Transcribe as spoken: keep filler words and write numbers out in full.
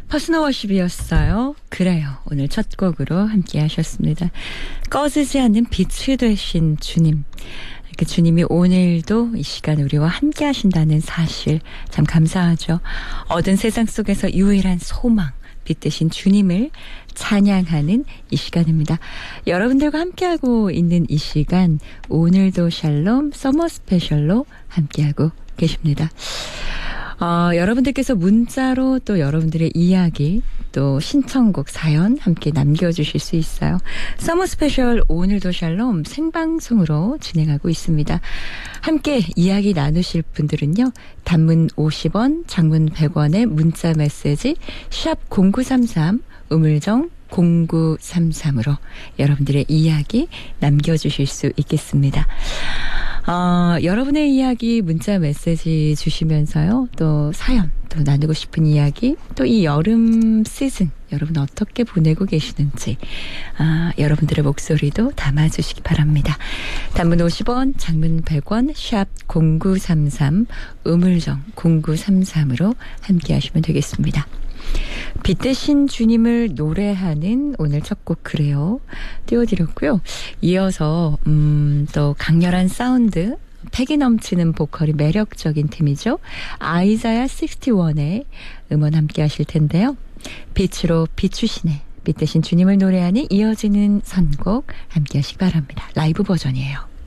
퍼스널 워십이었어요. 그래요. 오늘 첫 곡으로 함께 하셨습니다. 꺼지지 않는 빛이 되신 주님. 그 주님이 오늘도 이 시간 우리와 함께 하신다는 사실 참 감사하죠. 어두운 세상 속에서 유일한 소망, 빛 되신 주님을 찬양하는 이 시간입니다. 여러분들과 함께하고 있는 이 시간, 오늘도 샬롬 서머 스페셜로 함께하고 계십니다. 어, 여러분들께서 문자로 또 여러분들의 이야기 또 신청곡 사연 함께 남겨주실 수 있어요. 서머 스페셜 오늘도 샬롬 생방송으로 진행하고 있습니다. 함께 이야기 나누실 분들은요. 단문 오십 원, 장문 백 원의 문자 메시지 샵 공구삼삼 우물정 공구삼삼으로 여러분들의 이야기 남겨주실 수 있겠습니다. 어, 여러분의 이야기 문자 메시지 주시면서요. 또 사연, 또 나누고 싶은 이야기, 또 이 여름 시즌 여러분 어떻게 보내고 계시는지 아, 여러분들의 목소리도 담아주시기 바랍니다. 단문 오십 원, 장문 백 원, 샵 공구삼삼, 우물정 공구삼삼으로 함께 하시면 되겠습니다. 빛 대신 주님을 노래하는 오늘 첫 곡 그래요. 띄워드렸고요. 이어서 음, 또 강렬한 사운드, 패기 넘치는 보컬이 매력적인 팀이죠. 아이자야 육십일의 음원 함께 하실 텐데요. 빛으로 비추시네. 빛 대신 주님을 노래하는 이어지는 선곡 함께 하시기 바랍니다. 라이브 버전이에요.